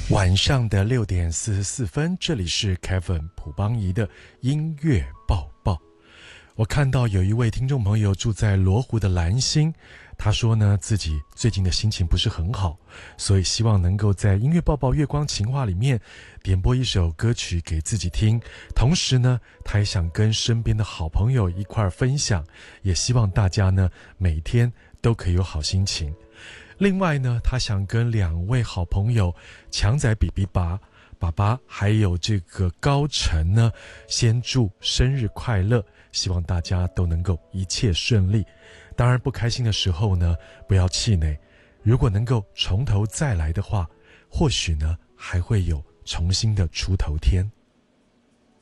晚上的6:44，这里是 Kevin 朴邦仪的音乐报报。我看到有一位听众朋友住在罗湖的兰心，他说呢，自己最近的心情不是很好，所以希望能够在音乐报报月光情话里面点播一首歌曲给自己听，同时呢，他也想跟身边的好朋友一块分享，也希望大家呢每天都可以有好心情。另外呢，他想跟2位好朋友强仔比比爸爸还有这个高晨呢，先祝生日快乐，希望大家都能够一切顺利。当然不开心的时候呢，不要气馁，如果能够从头再来的话，或许呢还会有重新的出头天。